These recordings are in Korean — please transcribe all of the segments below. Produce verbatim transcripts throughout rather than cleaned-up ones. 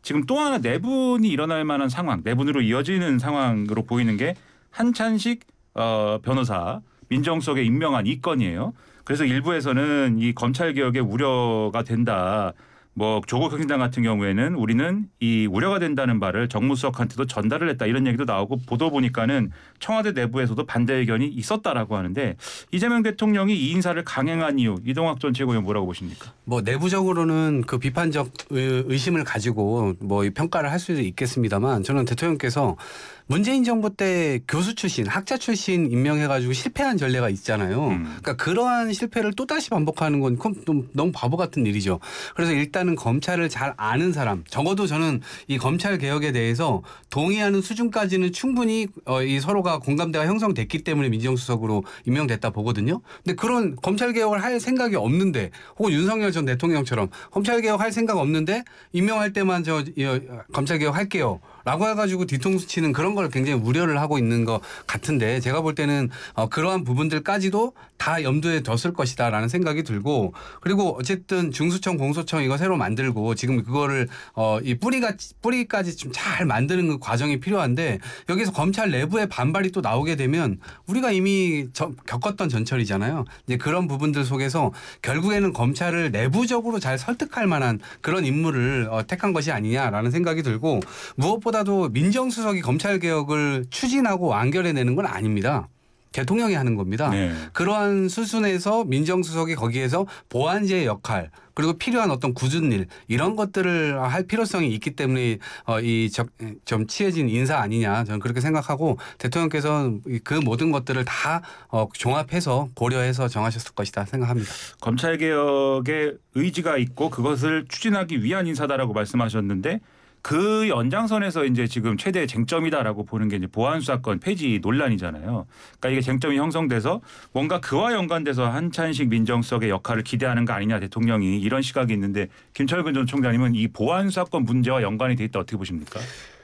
지금 또 하나 내분이 일어날 만한 상황, 내분으로 이어지는 상황으로 보이는 게 한찬식 어, 변호사 민정수석에 임명한 이 건이에요. 그래서 일부에서는 이 검찰개혁에 우려가 된다. 뭐 조국 혁신당 같은 경우에는 우리는 이 우려가 된다는 바를 정무수석한테도 전달을 했다 이런 얘기도 나오고 보도 보니까는 청와대 내부에서도 반대 의견이 있었다라고 하는데 이재명 대통령이 이 인사를 강행한 이유 이동학 전 최고위원 뭐라고 보십니까? 뭐 내부적으로는 그 비판적 의심을 가지고 뭐 평가를 할 수도 있겠습니다만 저는 대통령께서 문재인 정부 때 교수 출신, 학자 출신 임명해가지고 실패한 전례가 있잖아요. 음. 그러니까 그러한 실패를 또다시 반복하는 건 너무 바보 같은 일이죠. 그래서 일단은 검찰을 잘 아는 사람, 적어도 저는 이 검찰 개혁에 대해서 동의하는 수준까지는 충분히 어, 이 서로가 공감대가 형성됐기 때문에 민정수석으로 임명됐다 보거든요. 근데 그런 검찰 개혁을 할 생각이 없는데, 혹은 윤석열 전 대통령처럼 검찰 개혁 할 생각 없는데 임명할 때만 저 검찰 개혁 할게요. 라고 해가지고 뒤통수 치는 그런 걸 굉장히 우려를 하고 있는 것 같은데 제가 볼 때는 어, 그러한 부분들까지도 다 염두에 뒀을 것이다라는 생각이 들고 그리고 어쨌든 중수청 공소청 이거 새로 만들고 지금 그거를 어, 이 뿌리가 뿌리까지 좀 잘 만드는 그 과정이 필요한데 여기서 검찰 내부의 반발이 또 나오게 되면 우리가 이미 저, 겪었던 전철이잖아요. 이제 그런 부분들 속에서 결국에는 검찰을 내부적으로 잘 설득할 만한 그런 인물을 어, 택한 것이 아니냐라는 생각이 들고 무엇보다 보다도 민정수석이 검찰개혁을 추진하고 완결해내는 건 아닙니다. 대통령이 하는 겁니다. 네. 그러한 수순에서 민정수석이 거기에서 보완제의 역할 그리고 필요한 어떤 굳은 일 이런 것들을 할 필요성이 있기 때문에 이 좀 취해진 인사 아니냐 저는 그렇게 생각하고 대통령께서 그 모든 것들을 다 종합해서 고려해서 정하셨을 것이다 생각합니다. 검찰개혁에 의지가 있고 그것을 추진하기 위한 인사다라고 말씀하셨는데 그 연장선에서 이제 지금 최대 쟁점이다라고 보는 게 이제 보안수사권 폐지 논란이잖아요. 그러니까 이게 쟁점이 형성돼서 뭔가 그와 연관돼서 한찬식 민정수석의 역할을 기대하는 거 아니냐 대통령이 이런 시각이 있는데 김철근 전 총장님은 이 보안수사권 문제와 연관이 돼 있다 어떻게 보십니까?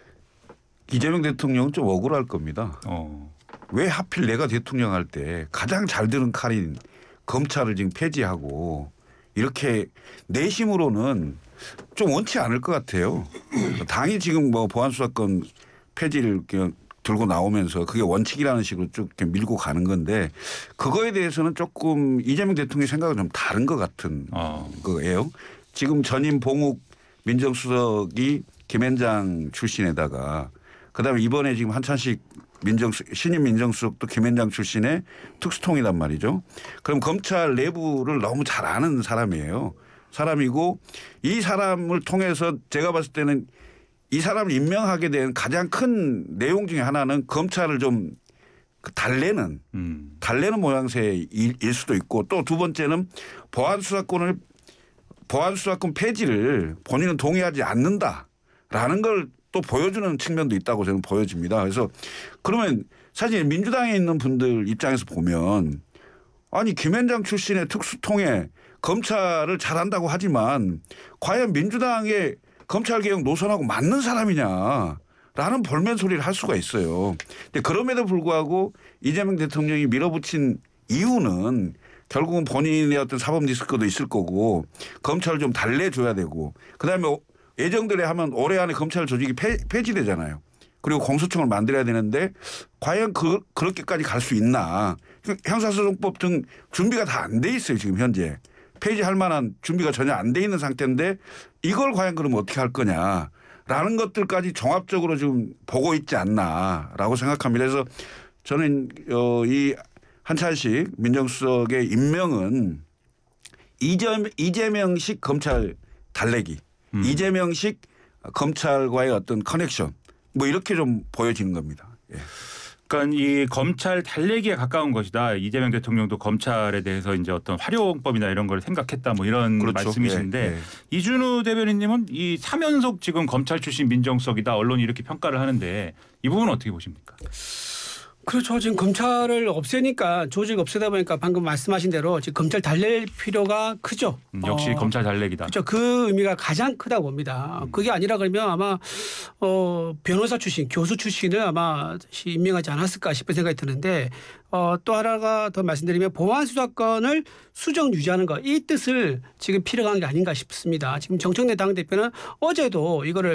이재명 대통령은 좀 억울할 겁니다. 어. 왜 하필 내가 대통령 할 때 가장 잘 드는 칼인 검찰을 지금 폐지하고 이렇게 내심으로는 좀 원치 않을 것 같아요. 당이 지금 뭐 보안수사권 폐지를 들고 나오면서 그게 원칙이라는 식으로 쭉 밀고 가는 건데 그거에 대해서는 조금 이재명 대통령의 생각은 좀 다른 것 같은 어. 거예요. 지금 전임 봉욱 민정수석이 김앤장 출신에다가 그다음에 이번에 지금 한찬식 민정수, 신임 민정수석도 김앤장 출신의 특수통이란 말이죠. 그럼 검찰 내부를 너무 잘 아는 사람이에요. 사람이고 이 사람을 통해서 제가 봤을 때는 이 사람을 임명하게 된 가장 큰 내용 중에 하나는 검찰을 좀 달래는 음. 달래는 모양새일 수도 있고 또 두 번째는 보안수사권을 보안수사권 폐지를 본인은 동의하지 않는다라는 걸 또 보여주는 측면도 있다고 저는 보여집니다. 그래서 그러면 사실 민주당에 있는 분들 입장에서 보면 아니 김앤장 출신의 특수통에 검찰을 잘한다고 하지만 과연 민주당의 검찰개혁 노선하고 맞는 사람이냐라는 볼멘 소리를 할 수가 있어요. 근데 그럼에도 불구하고 이재명 대통령이 밀어붙인 이유는 결국은 본인의 어떤 사법 리스크도 있을 거고 검찰을 좀 달래줘야 되고 그다음에 예정대로 하면 올해 안에 검찰 조직이 폐, 폐지되잖아요. 그리고 공소청을 만들어야 되는데 과연 그, 그렇게까지 갈 수 있나. 형사소송법 등 준비가 다 안 돼 있어요 지금 현재. 폐지할 만한 준비가 전혀 안 돼 있는 상태인데 이걸 과연 그러면 어떻게 할 거냐라는 것들까지 종합적으로 좀 보고 있지 않나라고 생각합니다. 그래서 저는 어, 이 한찬식 민정수석의 임명은 이재명식 검찰 달래기. 음. 이재명식 검찰과의 어떤 커넥션 뭐 이렇게 좀 보여지는 겁니다. 예. 그러니까 이 검찰 달래기에 가까운 것이다. 이재명 대통령도 검찰에 대해서 이제 어떤 활용법이나 이런 걸 생각했다 뭐 이런 그렇죠. 말씀이신데 예. 예. 이준우 대변인님은 이 삼 연속 지금 검찰 출신 민정수석이다. 언론이 이렇게 평가를 하는데 이 부분은 어떻게 보십니까? 그렇죠. 지금 검찰을 없애니까 조직 없애다 보니까 방금 말씀하신 대로 지금 검찰 달랠 필요가 크죠. 음, 역시 어, 검찰 달래기다. 그렇죠. 그 의미가 가장 크다고 봅니다. 음. 그게 아니라 그러면 아마 어, 변호사 출신, 교수 출신을 아마 임명하지 않았을까 싶은 생각이 드는데 어, 또 하나가 더 말씀드리면 보안수사권을 수정 유지하는 것 이 뜻을 지금 필요한 게 아닌가 싶습니다. 지금 정청래 당대표는 어제도 이거를